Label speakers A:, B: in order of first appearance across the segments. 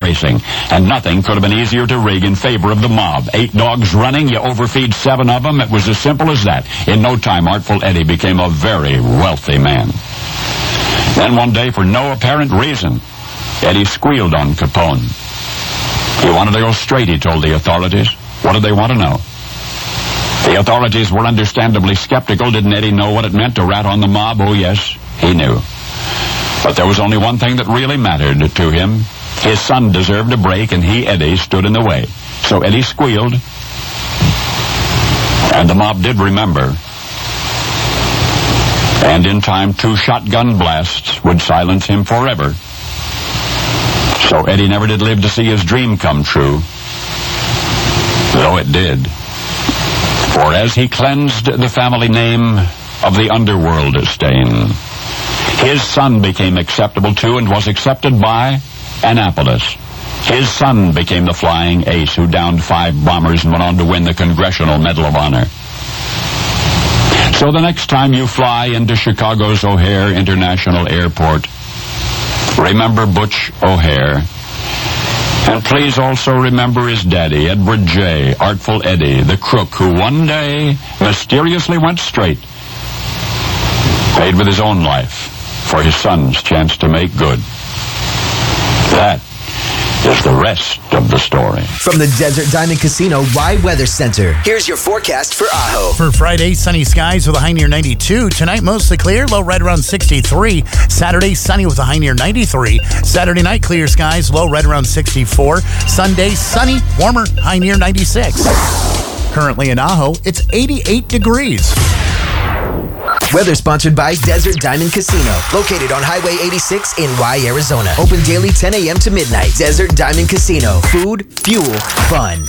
A: racing, and nothing could have been easier to rig in favor of the mob. 8 dogs running, you overfeed 7 of them. It was as simple as that. In no time, Artful Eddie became a very wealthy man. Then one day, for no apparent reason, Eddie squealed on Capone. He wanted to go straight, he told the authorities. What did they want to know? The authorities were understandably skeptical. Didn't Eddie know what it meant to rat on the mob? Oh, yes, he knew. But there was only one thing that really mattered to him. His son deserved a break, and he, Eddie, stood in the way. So Eddie squealed, and the mob did remember. And in time, 2 shotgun blasts would silence him forever. So Eddie never did live to see his dream come true, though it did. For as he cleansed the family name of the underworld stain, his son became acceptable too, and was accepted by Annapolis. His son became the flying ace who downed 5 bombers and went on to win the Congressional Medal of Honor. So the next time you fly into Chicago's O'Hare International Airport, remember Butch O'Hare. And please also remember his daddy, Edward J., Artful Eddie, the crook who one day mysteriously went straight, paid with his own life for his son's chance to make good. That is the rest of the story.
B: From the Desert Diamond Casino Rye Weather Center, here's your forecast for Ajo.
C: For Friday, sunny skies with a high near 92. Tonight, mostly clear, low right around 63. Saturday, sunny with a high near 93. Saturday night, clear skies, low right around 64. Sunday, sunny, warmer, high near 96. Currently in Ajo, it's 88 degrees.
B: Weather sponsored by Desert Diamond Casino, located on Highway 86 in Rye, Arizona. Open daily 10 a.m. to midnight. Desert Diamond Casino. Food, fuel, fun.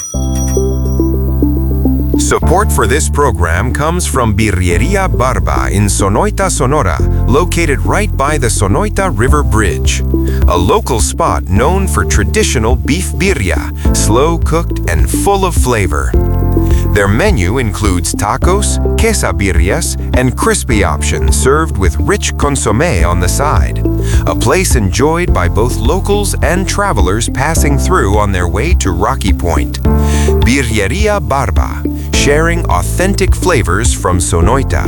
D: Support for this program comes from Birreria Barba in Sonoita, Sonora, located right by the Sonoita River Bridge. A local spot known for traditional beef birria, slow-cooked and full of flavor. Their menu includes tacos, quesabirrias, and crispy options served with rich consommé on the side. A place enjoyed by both locals and travelers passing through on their way to Rocky Point. Birreria Barba, sharing authentic flavors from Sonoita.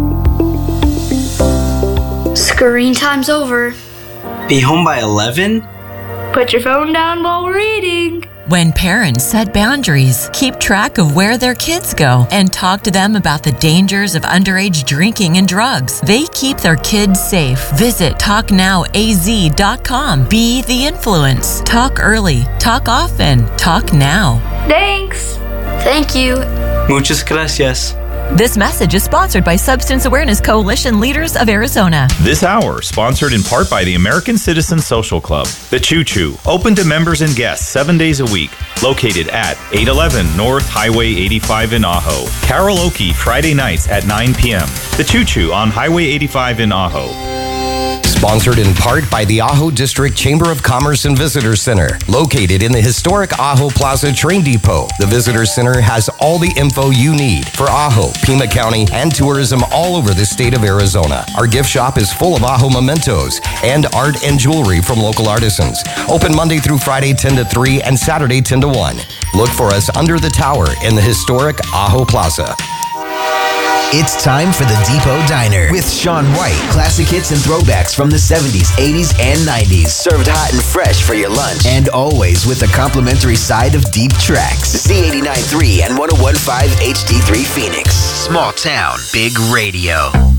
E: Screen time's over.
F: Be home by 11?
E: Put your phone down while we're eating.
G: When parents set boundaries, keep track of where their kids go, and talk to them about the dangers of underage drinking and drugs, they keep their kids safe. Visit TalkNowAZ.com. Be the influence. Talk early. Talk often. Talk now.
E: Thanks. Thank you.
F: Muchas gracias.
G: This message is sponsored by Substance Awareness Coalition Leaders of Arizona.
H: This hour, sponsored in part by the American Citizen Social Club, The Choo Choo, open to members and guests 7 days a week, located at 811 North Highway 85 in Ajo. Karaoke Friday nights at 9 p.m. The Choo Choo on Highway 85 in Ajo.
I: Sponsored in part by the Ajo District Chamber of Commerce and Visitor Center, located in the historic Ajo Plaza Train Depot. The Visitor Center has all the info you need for Ajo, Pima County, and tourism all over the state of Arizona. Our gift shop is full of Ajo mementos and art and jewelry from local artisans. Open Monday through Friday 10 to 3 and Saturday 10 to 1. Look for us under the tower in the historic Ajo Plaza.
B: It's time for the Depot Diner with Sean White. Classic hits and throwbacks from the 70s, 80s, and 90s. Served hot and fresh for your lunch. And always with a complimentary side of deep tracks. Z89.3 and 101.5 HD3 Phoenix. Small town, big radio.